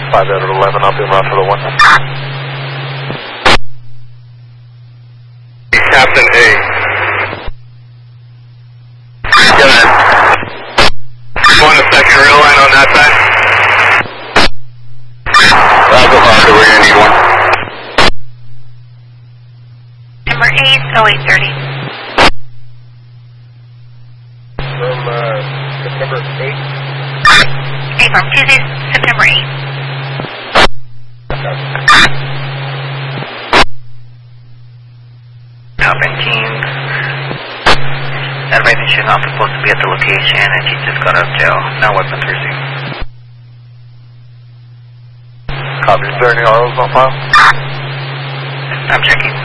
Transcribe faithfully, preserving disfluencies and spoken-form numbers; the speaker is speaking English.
five out of eleven, I'll be en route for the one. Captain A. Go ahead. One a second rail line on that side. I'll go hard, we're going to need one. Number eight, oh eight thirty. From uh, September eighth. Hey, from Tuesday, September eighth. Alvin team. Advising she's not supposed to be at the location and she just got out of jail. No weapons received. Copy. Is there any R Os on file? I'm checking.